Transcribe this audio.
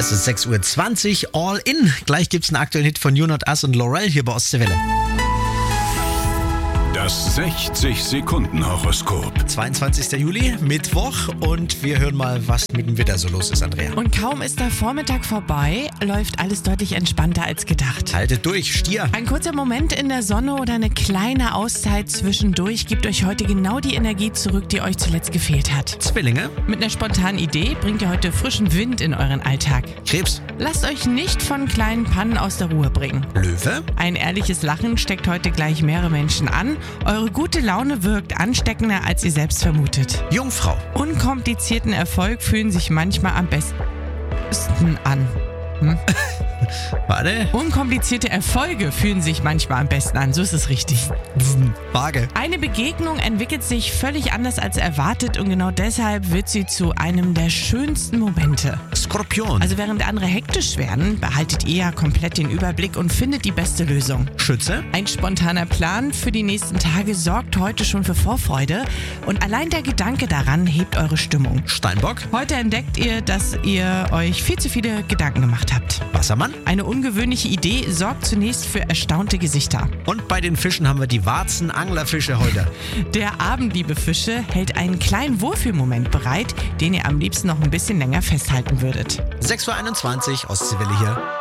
Es ist 6:20 Uhr, All In. Gleich gibt's einen aktuellen Hit von You Not Us und Laurel hier bei Ostseewelle. Das 60-Sekunden-Horoskop. 22. Juli, Mittwoch, und wir hören mal, was mit dem Wetter so los ist, Andrea. Und kaum ist der Vormittag vorbei, läuft alles deutlich entspannter als gedacht. Haltet durch, Stier. Ein kurzer Moment in der Sonne oder eine kleine Auszeit zwischendurch gibt euch heute genau die Energie zurück, die euch zuletzt gefehlt hat. Zwillinge. Mit einer spontanen Idee bringt ihr heute frischen Wind in euren Alltag. Krebs. Lasst euch nicht von kleinen Pannen aus der Ruhe bringen. Löwe. Ein ehrliches Lachen steckt heute gleich mehrere Menschen an. Eure gute Laune wirkt ansteckender, als ihr selbst vermutet. Jungfrau. Unkomplizierten Erfolg fühlen sich manchmal am besten an. Warte. Unkomplizierte Erfolge fühlen sich manchmal am besten an, so ist es richtig. Waage. Eine Begegnung entwickelt sich völlig anders als erwartet und genau deshalb wird sie zu einem der schönsten Momente. Skorpion. Also während andere hektisch werden, behaltet ihr komplett den Überblick und findet die beste Lösung. Schütze. Ein spontaner Plan für die nächsten Tage sorgt heute schon für Vorfreude und allein der Gedanke daran hebt eure Stimmung. Steinbock. Heute entdeckt ihr, dass ihr euch viel zu viele Gedanken gemacht habt. Wassermann. Eine ungewöhnliche Idee sorgt zunächst für erstaunte Gesichter. Und bei den Fischen haben wir die Warzen-Anglerfische heute. Der Abend, liebe Fische, hält einen kleinen Wohlfühlmoment bereit, den ihr am liebsten noch ein bisschen länger festhalten würdet. 6:21 Uhr, Ostseewelle hier.